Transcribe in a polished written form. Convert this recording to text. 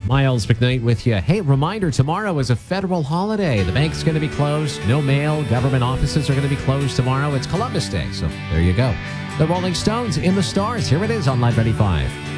Miles McKnight with you. Hey, reminder, tomorrow is a federal holiday. The bank's going to be closed. No mail. Government offices are going to be closed tomorrow. It's Columbus Day, so there you go. The Rolling Stones, In the Stars. Here it is on Live 95.